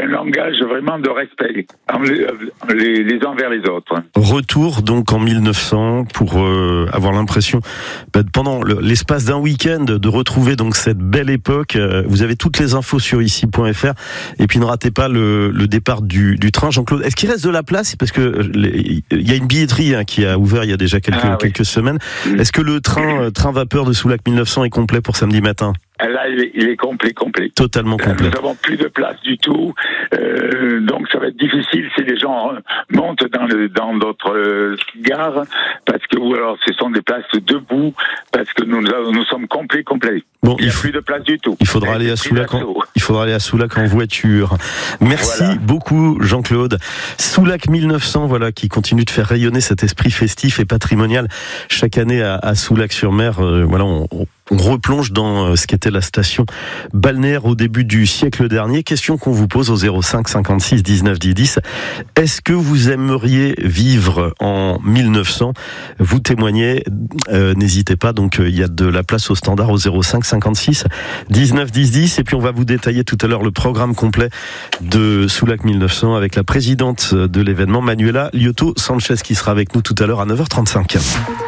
langage vraiment de respect les uns vers les autres. Retour donc en 1900 pour avoir l'impression pendant l'espace d'un week-end de retrouver donc cette belle époque. Vous avez toutes les infos sur ici.fr et puis ne ratez pas le départ du train. Jean-Claude, est-ce qu'il reste de la place? Parce que il y a une billetterie qui a ouvert il y a déjà quelques semaines. Est-ce que le train vapeur de Soulac 1900 est complet pour samedi matin? Là, il est complet. Totalement complet. Nous n'avons plus de place du tout, donc ça va être difficile si les gens montent dans d'autres gares, parce que ou alors ce sont des places debout, parce que nous sommes complets. Bon, il n'y a plus de place du tout. Il faudra aller à Soulac en voiture. Merci beaucoup, Jean-Claude. Soulac 1900, qui continue de faire rayonner cet esprit festif et patrimonial chaque année à Soulac-sur-Mer. On replonge dans ce qu'était la station balnéaire au début du siècle dernier. Question qu'on vous pose au 05 56 19 10 10. Est-ce que vous aimeriez vivre en 1900? Vous témoignez, n'hésitez pas. Donc il y a de la place au standard au 05 56 19 10 10. Et puis on va vous détailler tout à l'heure le programme complet de Soulac 1900 avec la présidente de l'événement, Manuela Lioto Sanchez, qui sera avec nous tout à l'heure à 9h35.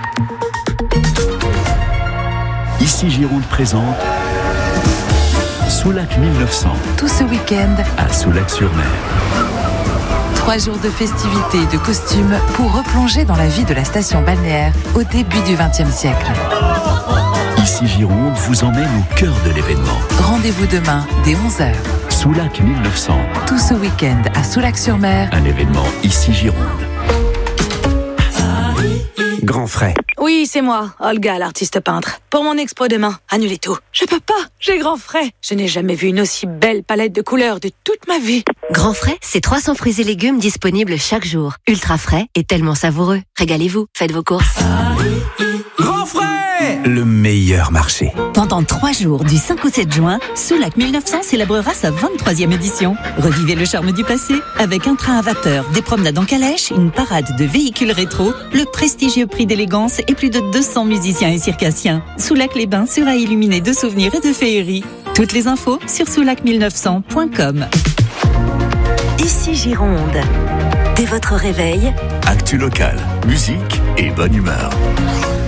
Ici Gironde présente Soulac 1900. Tout ce week-end à Soulac-sur-Mer. 3 jours de festivités et de costumes pour replonger dans la vie de la station balnéaire au début du XXe siècle. Ici Gironde vous emmène au cœur de l'événement. Rendez-vous demain dès 11h. Soulac 1900. Tout ce week-end à Soulac-sur-Mer. Un événement Ici Gironde. Grand frais. Oui, c'est moi, Olga, l'artiste peintre. Pour mon expo demain, annulez tout. Je peux pas, j'ai grand frais. Je n'ai jamais vu une aussi belle palette de couleurs de toute ma vie. Grand frais, c'est 300 fruits et légumes disponibles chaque jour. Ultra frais et tellement savoureux. Régalez-vous, faites vos courses. Grand frais, le meilleur marché. Pendant 3 jours, du 5 au 7 juin, Soulac 1900 célébrera sa 23e édition. Revivez le charme du passé avec un train à vapeur, des promenades en calèche, une parade de véhicules rétro, le prestigieux prix d'élégance et plus de 200 musiciens et circassiens. Soulac-les-Bains sera illuminé de souvenirs et de féeries. Toutes les infos sur soulac1900.com. Ici Gironde. Dès votre réveil, Actu local, musique et bonne humeur.